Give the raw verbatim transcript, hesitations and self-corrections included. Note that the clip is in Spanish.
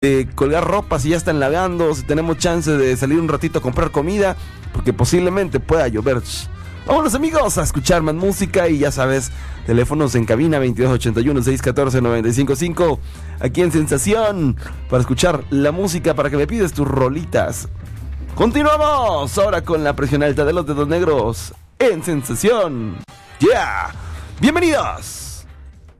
de colgar ropa si ya están lavando, si tenemos chance de salir un ratito a comprar comida, porque posiblemente pueda llover. Vámonos amigos a escuchar más música y ya sabes, teléfonos en cabina veintidós ochenta y uno, seiscientos catorce, noventa y cinco cinco, aquí en Sensación, para escuchar la música, para que me pides tus rolitas. Continuamos ahora con la presión alta de los dedos negros en Sensación. ¡Yeah! ¡Bienvenidos!